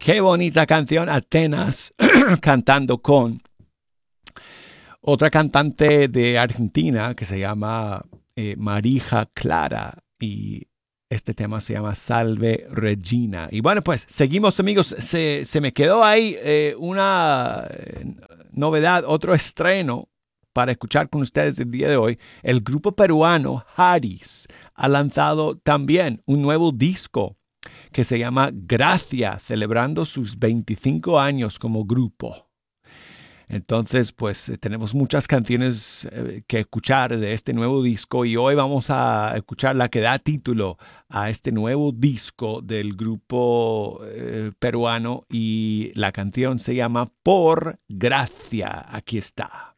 Qué bonita canción, Atenas, cantando con otra cantante de Argentina que se llama Marija Clara y este tema se llama Salve Regina. Y bueno, pues seguimos amigos, se me quedó ahí una novedad, otro estreno para escuchar con ustedes el día de hoy. El grupo peruano Haris ha lanzado también un nuevo disco que se llama Gracia, celebrando sus 25 años como grupo. Entonces, pues tenemos muchas canciones que escuchar de este nuevo disco y hoy vamos a escuchar la que da título a este nuevo disco del grupo peruano y la canción se llama Por Gracia. Aquí está.